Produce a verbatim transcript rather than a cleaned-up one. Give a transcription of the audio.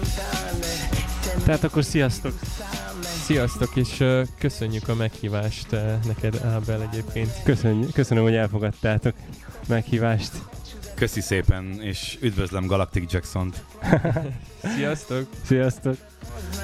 Tehát akkor sziasztok! Sziasztok, és uh, köszönjük a meghívást uh, neked, Ábel, egyébként. Köszönj, köszönöm, hogy elfogadtátok meghívást. Köszi szépen, és üdvözlöm Galactic Jackson-t. Sziasztok! Sziasztok!